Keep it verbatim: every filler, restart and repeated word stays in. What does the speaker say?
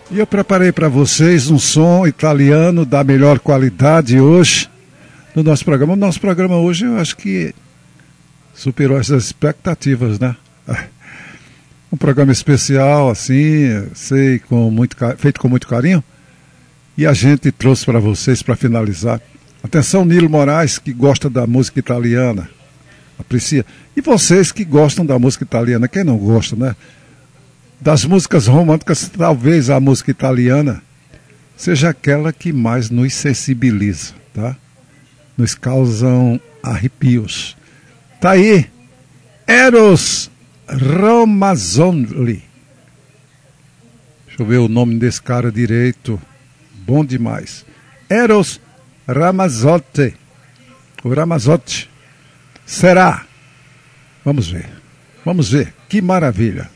E eu preparei para vocês um som italiano da melhor qualidade hoje no nosso programa. O nosso programa hoje eu acho que superou as expectativas, né? Um programa especial, assim, sei, com muito, feito com muito carinho. E a gente trouxe para vocês, para finalizar. Atenção, Nilo Moraes, que gosta da música italiana. Aprecia. E vocês que gostam da música italiana, quem não gosta, né? Das músicas românticas, talvez a música italiana seja aquela que mais nos sensibiliza, tá? Nos causam arrepios. Tá aí, Eros Ramazzotti. Deixa eu ver o nome desse cara direito. Bom demais. Eros Ramazzotti. O Ramazzotti. Será? Vamos ver. Vamos ver. Que maravilha.